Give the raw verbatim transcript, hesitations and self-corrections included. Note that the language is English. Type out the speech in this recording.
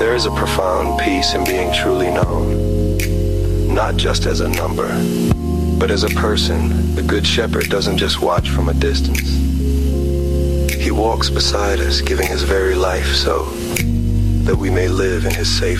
There is a profound peace in being truly known, not just as a number, but as a person. The Good Shepherd doesn't just watch from a distance. He walks beside us, giving his very life so that we may live in his safe